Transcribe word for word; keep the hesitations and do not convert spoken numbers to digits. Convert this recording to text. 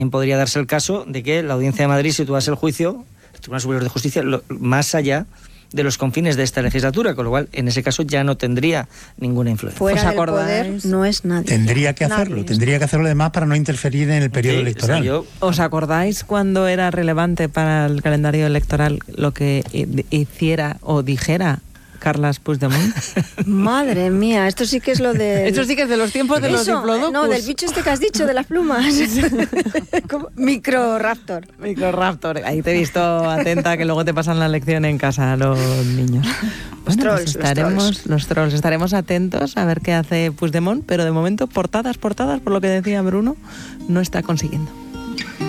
podría darse el caso de que la Audiencia de Madrid situase el juicio, el Tribunal Superior de Justicia, lo, más allá de los confines de esta legislatura, con lo cual en ese caso ya no tendría ninguna influencia. Fuera del poder no es nadie. Tendría que hacerlo, Nadie. tendría que hacerlo además para no interferir en el periodo Sí, electoral. o sea, yo- ¿Os acordáis cuando era relevante para el calendario electoral lo que hi- hiciera o dijera Carles Puigdemont? Madre mía, esto sí que es lo de... Esto sí que es de los tiempos de los Eso, diplodocus. no, del bicho este que has dicho, de las plumas. Como Microraptor. Microraptor. Ahí te he visto atenta, que luego te pasan la lección en casa a los niños. Bueno, trolls, pues los estaremos, trolls. los trolls, estaremos atentos a ver qué hace Puigdemont, pero de momento portadas, portadas, por lo que decía Bruno, no está consiguiendo.